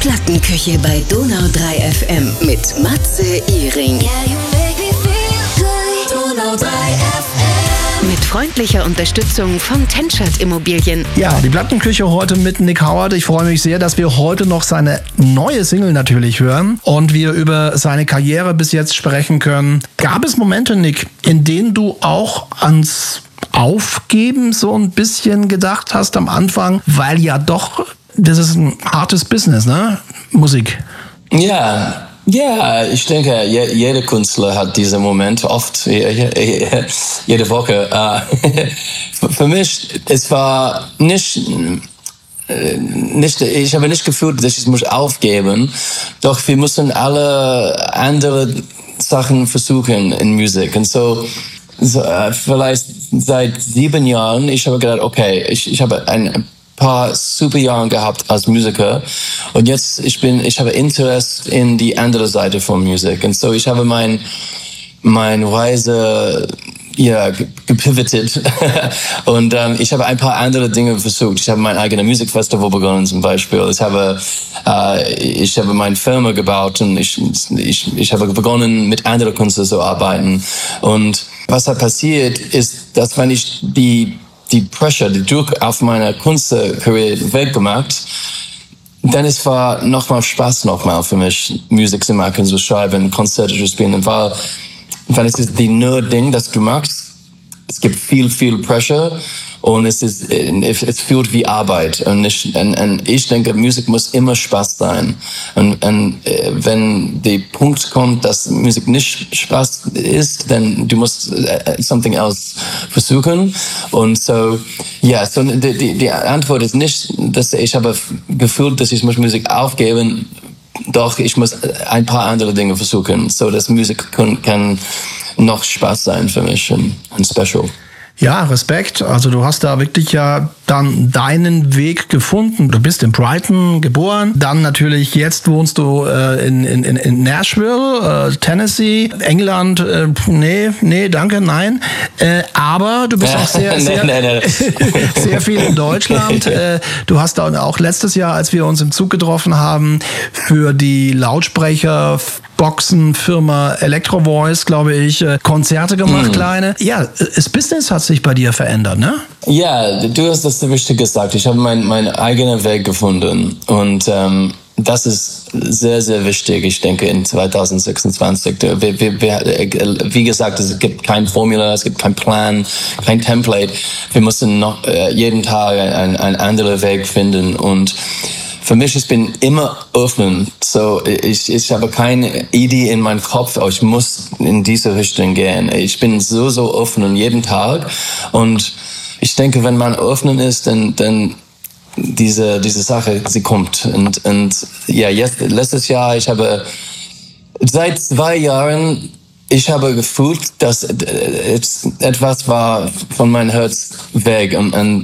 Plattenküche bei Donau 3 FM mit Matze Iring. Donau 3 FM. Mit freundlicher Unterstützung von Tenschert Immobilien. Ja, die Plattenküche heute mit Nick Howard. Ich freue mich sehr, dass wir heute noch seine neue Single natürlich hören und wir über seine Karriere bis jetzt sprechen können. Gab es Momente, Nick, in denen du auch ans Aufgeben so ein bisschen gedacht hast am Anfang, weil ja doch, das ist ein hartes Business, ne? Musik. Ja, ich denke, jeder Künstler hat diese Momente oft, jede Woche. Für mich, es war nicht, ich habe nicht gefühlt, dass ich muss aufgeben, doch wir müssen alle andere Sachen versuchen in Musik. Und so vielleicht seit 7 Jahren, ich habe gedacht, okay, ich habe ein paar super Jahre gehabt als Musiker und jetzt ich habe Interesse in die andere Seite von Musik und so ich habe mein Reise gepivotet und ich habe ein paar andere Dinge versucht. Ich habe mein eigenes Musikfestival begonnen zum Beispiel. Ich habe meine Firma gebaut und ich habe begonnen mit anderen Künstlern zu arbeiten. Und was hat passiert ist, dass wenn ich die Pressure, die Druck auf meine Künstlerkarriere weggemacht, dann es war nochmal Spaß für mich, Musik zu machen, zu schreiben, Konzerte zu spielen, weil es ist die nur Ding, das du machst. Es gibt viel Pressure und es fühlt wie Arbeit. Und ich denke, Musik muss immer Spaß sein. Und wenn der Punkt kommt, dass Musik nicht Spaß ist, dann du musst something else versuchen. Und so die Antwort ist nicht, dass ich habe gefühlt, dass ich Musik aufgeben. Doch ich muss ein paar andere Dinge versuchen, so dass Musik kann noch Spaß sein für mich und special. Ja, Respekt. Also du hast da wirklich ja dann deinen Weg gefunden. Du bist in Brighton geboren. Dann natürlich, jetzt wohnst du in Nashville, Tennessee, England. Nee, danke, nein. Aber du bist auch sehr viel in Deutschland. Du hast dann auch letztes Jahr, als wir uns im Zug getroffen haben, für die Lautsprecherboxenfirma Electro Voice, glaube ich, Konzerte gemacht, kleine. Ja, das Business hat sich bei dir verändert, ne? Ja, du hast das richtig gesagt. Ich habe meinen eigenen Weg gefunden und das ist sehr, sehr wichtig, ich denke, in 2026. Wie gesagt, es gibt kein Formula, es gibt keinen Plan, kein Template. Wir müssen noch jeden Tag einen anderen Weg finden und für mich, ich bin immer offen. So, ich habe keine Idee in meinem Kopf, ich muss in diese Richtung gehen. Ich bin so offen und jeden Tag. Und ich denke, wenn man offen ist, dann diese Sache, sie kommt. Und ja, letztes Jahr, seit 2 Jahren, ich habe gefühlt, dass etwas war von meinem Herz weg und